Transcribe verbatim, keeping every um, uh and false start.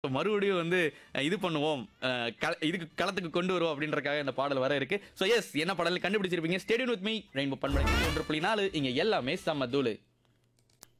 மறுபடியும் வந்து அஹ், இது பண்ணுவோம் அஹ், கள- இதுக்கு களத்துக்கு கொண்டு வருவோம் அப்படின்றக்காக இந்த பாடல் வர இருக்கு. ஸோ எஸ் என்ன பாடல் கண்டுபிடிச்சிருப்பீங்க. ஸ்டேடியம் வித் மீ ரெயின்போ பண்பலை ஒன்று புள்ளி நாலு இங்க எல்லாமே செம்ம தூளு.